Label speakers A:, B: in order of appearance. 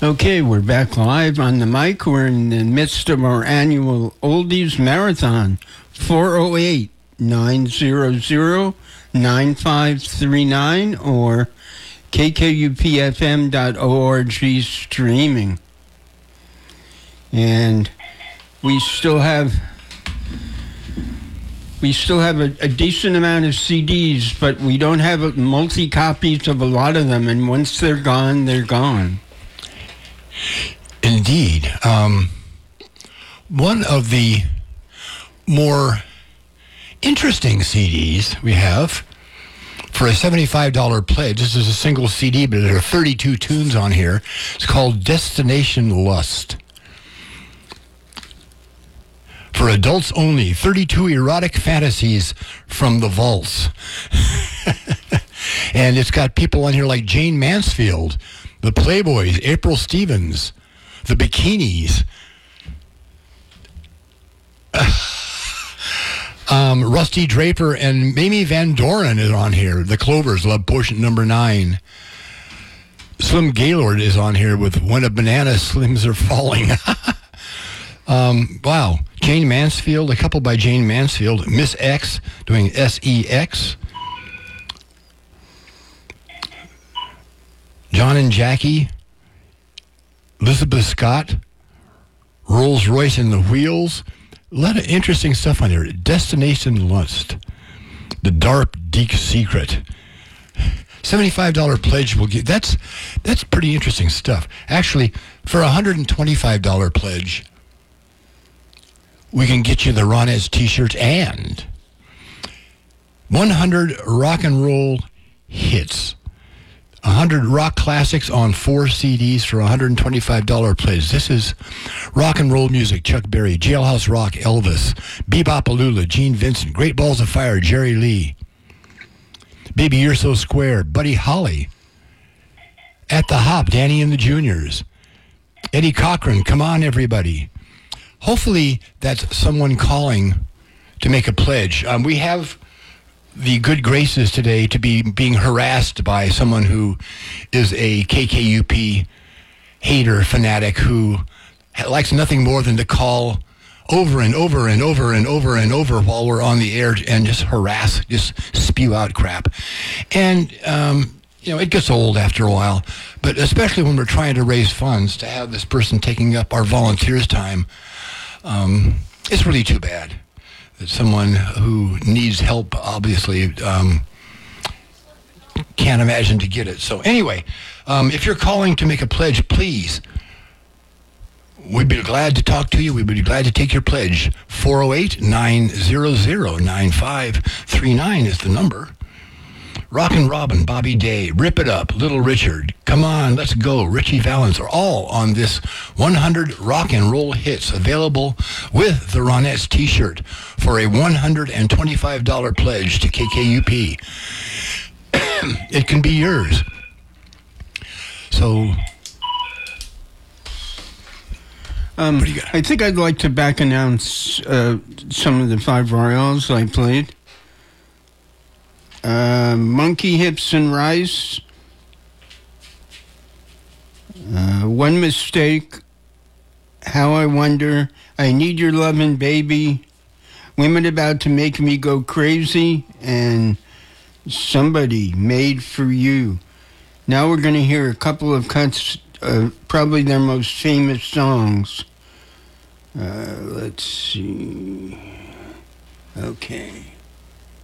A: Okay, we're back live on the mic. We're in the midst of our annual Oldies Marathon. 408-900-9539 or kkupfm.org streaming. And we still have a decent amount of CDs, but we don't have multi-copies of a lot of them, and once they're gone, they're gone.
B: Indeed. One of the more interesting CDs we have for a $75 pledge, this is a single CD, but there are 32 tunes on here. It's called Destination Lust. For adults only, 32 erotic fantasies from the vaults. And it's got people on here like Jane Mansfield, the Playboys, April Stevens, the Bikinis, Rusty Draper, and Mamie Van Doren is on here. The Clovers, Love Potion number 9. Slim Gaylord is on here with When a Banana Slims Are Falling. Wow. Jane Mansfield, a couple by Jane Mansfield. Miss X doing SEX. John and Jackie. Elizabeth Scott. Rolls Royce and the Wheels. A lot of interesting stuff on here. Destination Lust. The Dark Deep Secret. $75 pledge will get that's pretty interesting stuff. Actually, for a $125 pledge, we can get you the Ronettes t-shirts and 100 rock and roll hits. 100 rock classics on 4 CDs for a $125 pledge. This is rock and roll music. Chuck Berry, Jailhouse Rock, Elvis, Bebop-A-Lula, Gene Vincent, Great Balls of Fire, Jerry Lee, Baby You're So Square, Buddy Holly, At the Hop, Danny and the Juniors, Eddie Cochran, Come On Everybody. Hopefully that's someone calling to make a pledge. We have the good graces today to be being harassed by someone who is a KKUP hater fanatic who likes nothing more than to call over and over and over and over and over while we're on the air and just harass, just spew out crap. And, it gets old after a while, but especially when we're trying to raise funds, to have this person taking up our volunteers' time, it's really too bad. Someone who needs help, obviously, can't imagine to get it. So anyway, if you're calling to make a pledge, please, we'd be glad to talk to you. We'd be glad to take your pledge. 408-900-9539 is the number. Rockin' Robin, Bobby Day, Rip It Up, Little Richard, Come On, Let's Go, Richie Valens are all on this 100 rock and roll hits available with the Ronettes t-shirt for a $125 pledge to KKUP. It can be yours. So,
A: I think I'd like to back announce some of the 5 Royals I played. Monkey Hips and Rice, One Mistake, How I Wonder, I Need Your Lovin' Baby, Women About to Make Me Go Crazy, and Somebody Made for You. Now we're going to hear a couple of cuts, probably their most famous songs. Let's see. Okay.